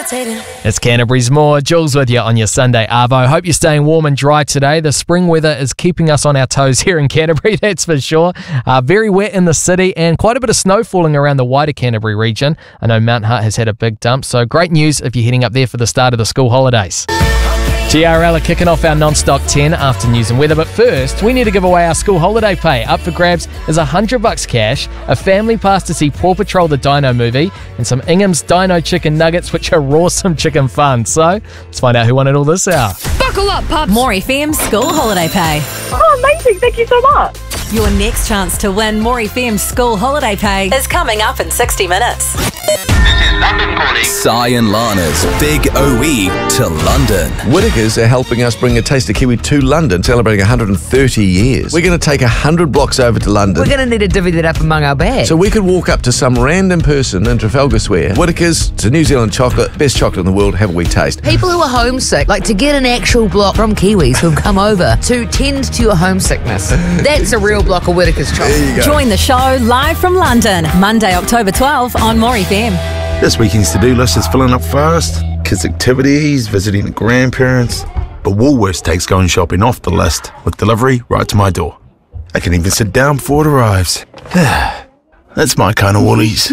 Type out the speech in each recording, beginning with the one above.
levitating. It's Canterbury's More. Jules with you on your Sunday Arvo. Hope you're staying warm and dry today. The spring weather is keeping us on our toes here in Canterbury, that's for sure. Very wet in the city and quite a bit of snow falling around the wider Canterbury region. I know Mount Hutt has had a big dump, so great news if you're heading up there for the start of the school holidays. GRL are kicking off our non-stock 10 after news and weather, but first we need to give away our school holiday pay. Up for grabs is $100 cash, a family pass to see Paw Patrol the Dino movie, and some Ingham's Dino chicken nuggets, which are awesome chicken fun. So let's find out who won it all this hour. Buckle up, pups! More FM school holiday pay. Oh, amazing. Thank you so much. Your next chance to win More FM school holiday pay is coming up in 60 minutes. London calling. Si and Lana's Big OE to London. Whitakers are helping us bring a Taste of Kiwi to London, celebrating 130 years. We're going to take 100 blocks over to London. We're going to need to divvy that up among our bags. So we could walk up to some random person in Trafalgar Square. Whitakers, it's a New Zealand chocolate, best chocolate in the world, have a wee taste. People who are homesick, like to get an actual block from Kiwis who've come over to tend to your homesickness. That's a real block of Whitakers chocolate. There you go. Join the show live from London, Monday, October 12 on More FM. This weekend's to-do list is filling up fast. Kids' activities, visiting the grandparents. But Woolworths takes going shopping off the list with delivery right to my door. I can even sit down before it arrives. That's my kind of Woolies.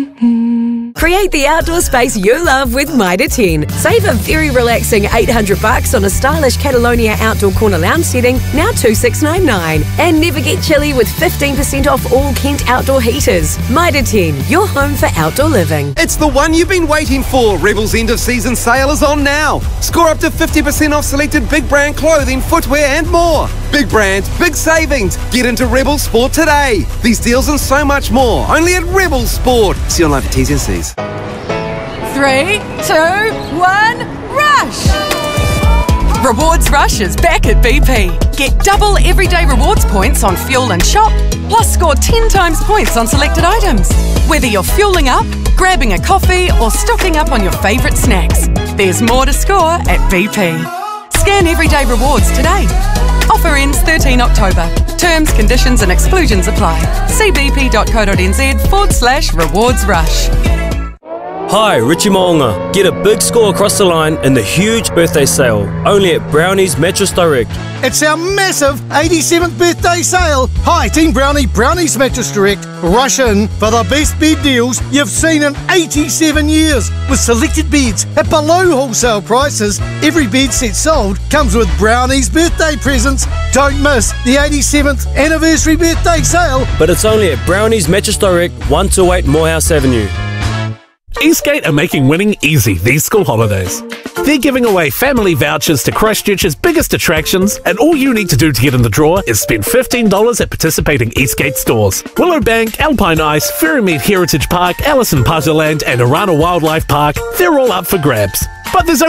Create the outdoor space you love with Mitre 10. Save a very relaxing $800 on a stylish Catalonia outdoor corner lounge setting, now $2,699. And never get chilly with 15% off all Kent outdoor heaters. Mitre 10, your home for outdoor living. It's the one you've been waiting for. Rebel's end of season sale is on now. Score up to 50% off selected big brand clothing, footwear and more. Big brands, big savings. Get into Rebel Sport today. These deals and so much more. Only at Rebel Sport. See online for T's and C's. 3, 2, 1, rush! Rewards Rush is back at BP. Get double everyday rewards points on fuel and shop, plus score 10 times points on selected items. Whether you're fueling up, grabbing a coffee, or stocking up on your favourite snacks, there's more to score at BP. Scan everyday rewards today. Offer ends 13 October. Terms, conditions and exclusions apply. See bp.co.nz/rewards rush. Hi, Richie Mo'onga. Get a big score across the line in the huge birthday sale, only at Brownie's Mattress Direct. It's our massive 87th birthday sale. Hi, Team Brownie, Brownie's Mattress Direct. Rush in for the best bed deals you've seen in 87 years. With selected beds at below wholesale prices, every bed set sold comes with Brownie's birthday presents. Don't miss the 87th anniversary birthday sale. But it's only at Brownie's Mattress Direct, 128 Morehouse Avenue. Eastgate are making winning easy these school holidays. They're giving away family vouchers to Christchurch's biggest attractions, and all you need to do to get in the draw is spend $15 at participating Eastgate stores. Willowbank, Alpine Ice, Ferrymead Heritage Park, Allison Puzzleland and Orana Wildlife Park, they're all up for grabs. But there's